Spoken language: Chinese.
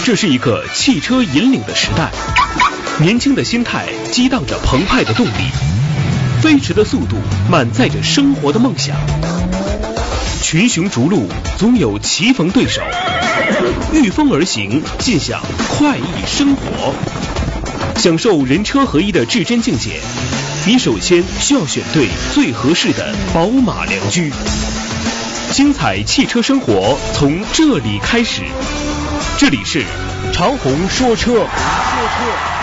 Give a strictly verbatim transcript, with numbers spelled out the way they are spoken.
这是一个汽车引领的时代，年轻的心态激荡着澎湃的动力，飞驰的速度满载着生活的梦想。群雄逐鹿，总有棋逢对手，御风而行，尽享快意生活。享受人车合一的至臻境界，你首先需要选对最合适的宝马良驹。精彩汽车生活从这里开始，这里是长虹说车。说车